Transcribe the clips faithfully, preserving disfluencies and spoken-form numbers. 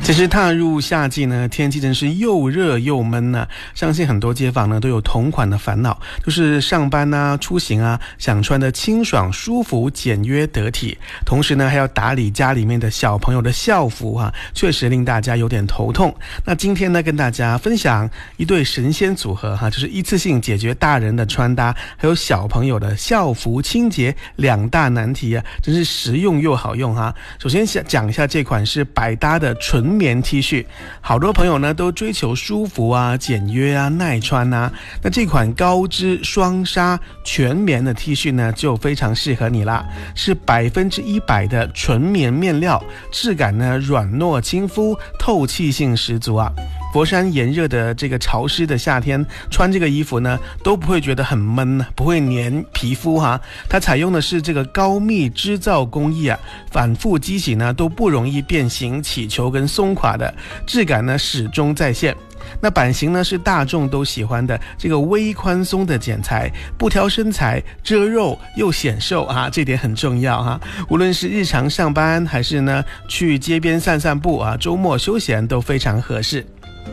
其实踏入夏季呢，天气真是又热又闷呢、啊。相信很多街坊呢都有同款的烦恼，就是上班啊、出行啊，想穿得清爽、舒服、简约得体，同时呢还要打理家里面的小朋友的校服啊，确实令大家有点头痛。那今天呢，跟大家分享一对神仙组合哈、啊，就是一次性解决大人的穿搭，还有小朋友的校服清洁两大难题啊，真是实用又好用哈、啊。首先想讲一下这款是百搭的纯棉 T 恤，好多朋友呢都追求舒服啊、简约啊、耐穿啊。那这款高织双纱全棉的 T 恤呢，就非常适合你啦，是百分之一百的纯棉面料，质感呢软糯亲肤，透气性十足啊。佛山炎热的这个潮湿的夏天，穿这个衣服呢都不会觉得很闷，不会粘皮肤哈。它采用的是这个高密织造工艺啊，反复机洗呢都不容易变形、起球跟松垮的，质感呢始终在线。那版型呢是大众都喜欢的这个微宽松的剪裁，不挑身材，遮肉又显瘦啊，这点很重要哈。无论是日常上班还是呢去街边散散步啊，周末休闲都非常合适。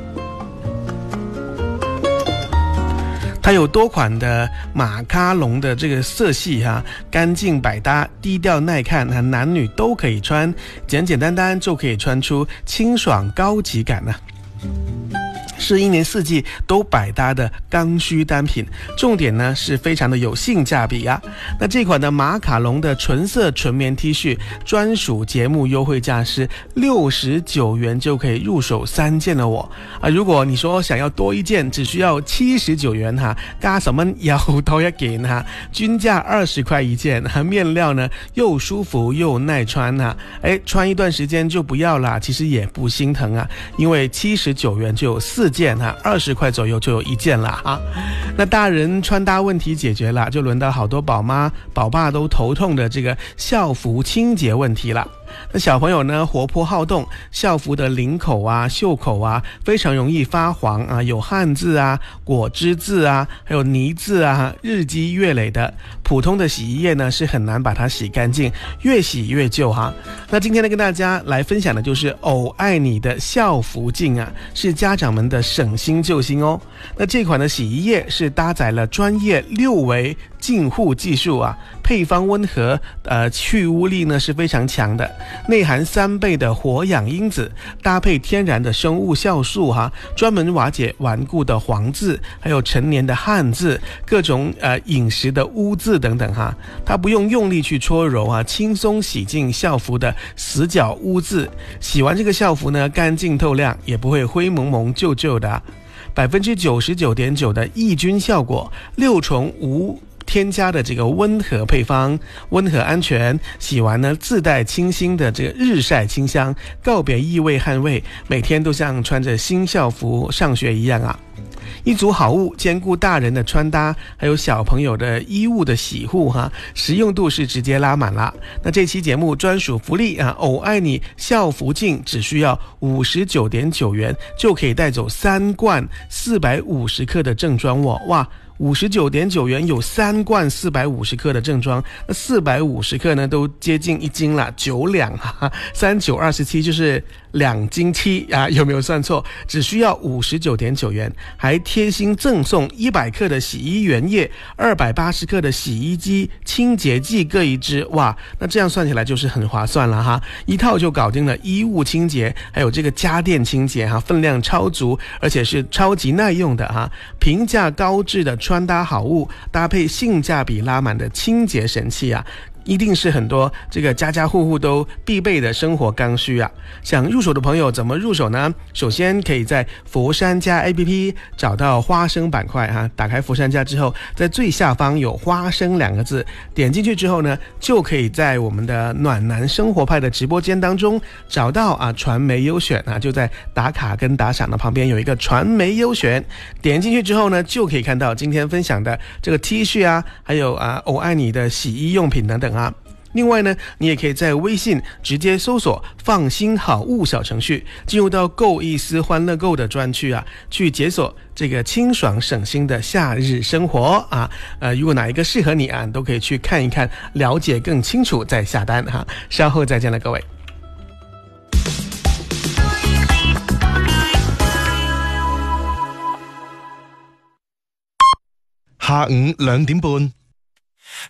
它有多款的马卡龙的这个色系哈、啊，干净百搭，低调耐看，男女都可以穿，简简单单就可以穿出清爽高级感呢、啊。是一年四季都百搭的刚需单品，重点呢是非常的有性价比啊。那这款的马卡龙的纯色纯棉 T 恤，专属节目优惠价是六十九元就可以入手三件了我啊。如果你说想要多一件，只需要七十九元哈，加什么又多一件哈，均价二十块一件哈，面料呢又舒服又耐穿哈，哎，穿一段时间就不要啦，其实也不心疼啊，因为七十九元就有四件哈，二十块左右就有一件了哈。那大人穿搭问题解决了，就轮到好多宝妈宝爸都头痛的这个校服清洁问题了。那小朋友呢活泼好动，校服的领口啊、袖口啊非常容易发黄啊，有汉字啊、果汁字啊，还有泥字啊，日积月累的，普通的洗衣液呢是很难把它洗干净，越洗越旧哈。那今天呢跟大家来分享的就是偶爱你的校服镜啊，是家长们的省心救星哦。那这款的洗衣液是搭载了专业六维净护技术啊，配方温和，呃，去污力呢是非常强的，内含三倍的活氧因子，搭配天然的生物酵素哈、啊，专门瓦解顽固的黄渍，还有陈年的汉字，各种呃饮食的污渍等等哈、啊，它不用用力去搓揉啊，轻松洗净校服的死角污渍，洗完这个校服呢干净透亮，也不会灰蒙蒙旧旧的、啊，百分之九十九点九的抑菌效果，六重无添加的这个温和配方，温和安全，洗完呢自带清新的这个日晒清香，告别异味汗味，每天都像穿着新校服上学一样啊。一组好物，兼顾大人的穿搭，还有小朋友的衣物的洗护哈，实用度是直接拉满了。那这期节目专属福利啊，偶爱你校服镜只需要五十九点九元就可以带走三罐四百五十克的正装哦，哇！五十九点九元有三罐四百五十克的正装，那四百五十克呢都接近一斤了，九两哈，三九二十七就是两斤七啊，有没有算错？只需要五十九点九元，还贴心赠送一百克的洗衣原液，二百八十克的洗衣机清洁剂各一支，哇，那这样算起来就是很划算了哈，一套就搞定了衣物清洁，还有这个家电清洁哈，分量超足，而且是超级耐用的哈，平价高质的穿搭好物，搭配性价比拉满的清洁神器啊，一定是很多这个家家户户都必备的生活刚需啊。想入手的朋友怎么入手呢？首先可以在佛山家 A P P 找到花生板块哈、啊，打开佛山家之后，在最下方有花生两个字，点进去之后呢，就可以在我们的暖男生活派的直播间当中找到啊传媒优选啊，就在打卡跟打赏的旁边有一个传媒优选，点进去之后呢，就可以看到今天分享的这个 T 恤啊，还有啊偶爱你的洗衣用品等等啊。另外呢，你也可以在微信直接搜索放心好物小程序，进入到购一丝欢乐购的专区啊，去解锁这个清爽省心的夏日生活啊。呃，如果哪一个适合你啊，你都可以去看一看，了解更清楚再下单哈。稍后再见了各位。 下午兩點半。